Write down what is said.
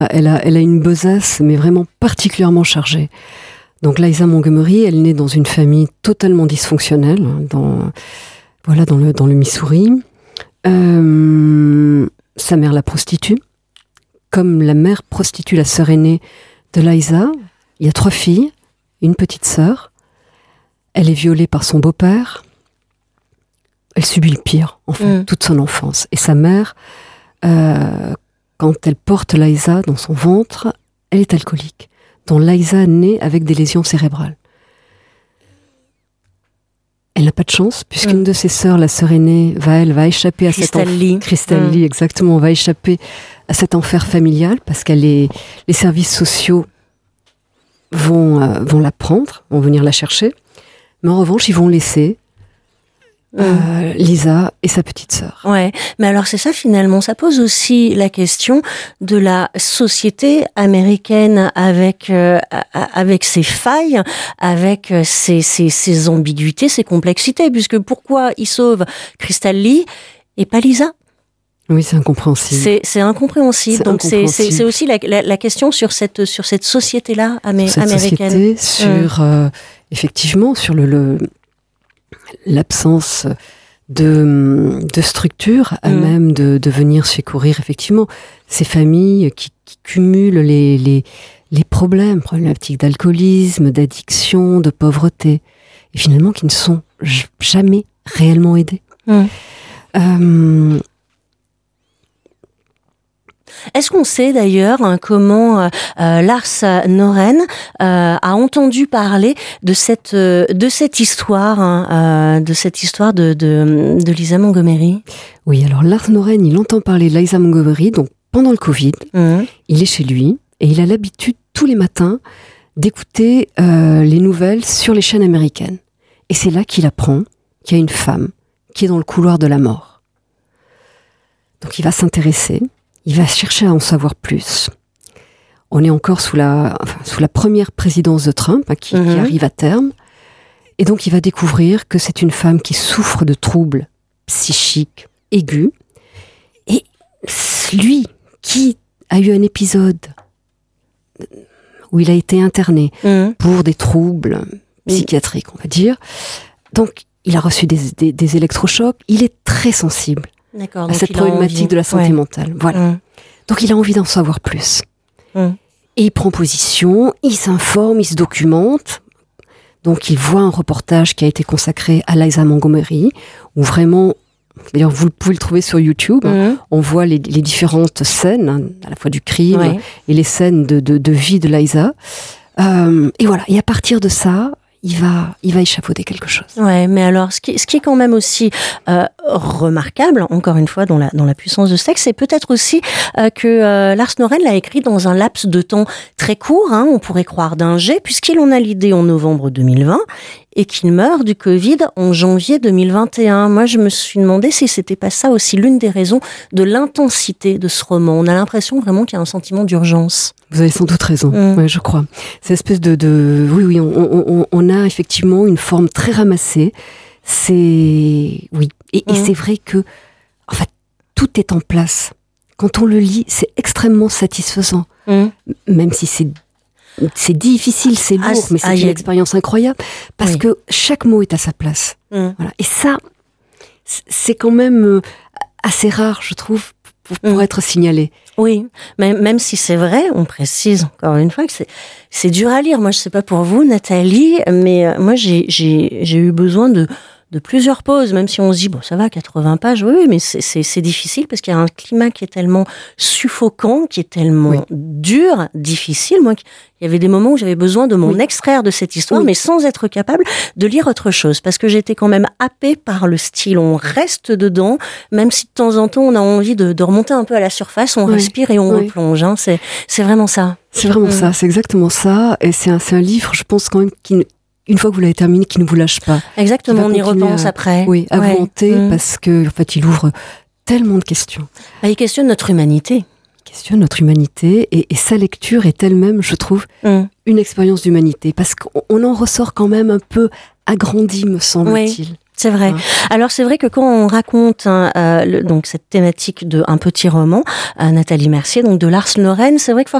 Elle a une besace, mais vraiment particulièrement chargée. Donc Liza Montgomery, elle naît dans une famille totalement dysfonctionnelle, dans le Missouri. Sa mère la prostitue. Comme la mère prostitue la sœur aînée de Liza, il y a 3 filles, une petite sœur. Elle est violée par son beau-père. Elle subit le pire, en fait, toute son enfance. Et sa mère, quand elle porte Liza dans son ventre, elle est alcoolique. Donc Liza naît avec des lésions cérébrales. Elle n'a pas de chance, puisqu'une de ses sœurs, la sœur aînée, va échapper à cet enfer. Crystal Lee, exactement, va échapper à cet enfer familial, parce que les services sociaux vont la prendre, vont venir la chercher. Mais en revanche, ils vont laisser Lisa et sa petite sœur. Ouais, mais alors c'est ça finalement, ça pose aussi la question de la société américaine avec ses failles, avec ses ambiguïtés, ses complexités, puisque pourquoi il sauve Crystal Lee et pas Lisa? Oui, c'est incompréhensible. C'est incompréhensible. Donc c'est aussi la question sur cette société-là américaine. Sur effectivement sur l'absence de structure à même de venir secourir effectivement ces familles qui cumulent les problèmes problématiques d'alcoolisme, d'addiction, de pauvreté, et finalement qui ne sont jamais réellement aidées. Est-ce qu'on sait d'ailleurs comment Lars Noren a entendu parler de cette histoire, de Liza Montgomery? Oui, alors Lars Noren, il entend parler de Liza Montgomery, donc pendant le Covid, il est chez lui et il a l'habitude tous les matins d'écouter les nouvelles sur les chaînes américaines. Et c'est là qu'il apprend qu'il y a une femme qui est dans le couloir de la mort. Donc il va s'intéresser. Il va chercher à en savoir plus. On est encore sous la première présidence de Trump, qui arrive à terme. Et donc, il va découvrir que c'est une femme qui souffre de troubles psychiques aigus. Et lui, qui a eu un épisode où il a été interné pour des troubles psychiatriques, on va dire. Donc, il a reçu des électrochocs. Il est très sensible à cette problématique de la santé mentale. Voilà. Donc il a envie d'en savoir plus. Et il prend position, il s'informe, il se documente. Donc il voit un reportage qui a été consacré à Liza Montgomery, où vraiment, d'ailleurs vous pouvez le trouver sur YouTube, on voit les différentes scènes, à la fois du crime et les scènes de vie de Liza. Et voilà, et à partir de ça, il va échafauder quelque chose. Ouais, mais alors, ce qui est quand même aussi remarquable, encore une fois, dans la puissance de ce texte, c'est peut-être aussi que Lars Noren l'a écrit dans un laps de temps très court, on pourrait croire d'un jet, puisqu'il en a l'idée en novembre 2020, et qu'il meurt du Covid en janvier 2021. Moi, je me suis demandé si c'était pas ça aussi l'une des raisons de l'intensité de ce roman. On a l'impression vraiment qu'il y a un sentiment d'urgence. Vous avez sans doute raison, ouais, je crois. Cette espèce oui, on a effectivement une forme très ramassée. Et c'est vrai que, en fait, tout est en place. Quand on le lit, c'est extrêmement satisfaisant. Même si c'est difficile, c'est lourd, mais c'est une expérience incroyable parce que chaque mot est à sa place. Voilà. Et ça, c'est quand même assez rare, je trouve, pour être signalé. Oui, même si c'est vrai, on précise encore une fois que c'est dur à lire. Moi, je sais pas pour vous, Nathalie, mais moi, j'ai eu besoin de plusieurs pauses, même si on se dit, bon, ça va, 80 pages, oui, mais c'est difficile parce qu'il y a un climat qui est tellement suffocant, qui est tellement dur, difficile. Moi, il y avait des moments où j'avais besoin de m'en extraire de cette histoire, mais sans être capable de lire autre chose, parce que j'étais quand même happée par le style. On reste dedans, même si de temps en temps, on a envie de remonter un peu à la surface, on respire et on replonge. C'est vraiment ça. C'est vraiment ça, c'est exactement ça. Et c'est un livre, je pense quand même, une fois que vous l'avez terminé, qui ne vous lâche pas. Exactement, on y repense après. Oui, à volonté, parce que, en fait, il ouvre tellement de questions. Il questionne notre humanité. Et sa lecture est elle-même, je trouve, une expérience d'humanité, parce qu'on en ressort quand même un peu agrandi, me semble-t-il. C'est vrai. Hein. Alors c'est vrai que quand on raconte donc cette thématique de un petit roman, Nathalie Mercier, donc de Lars Noren, c'est vrai que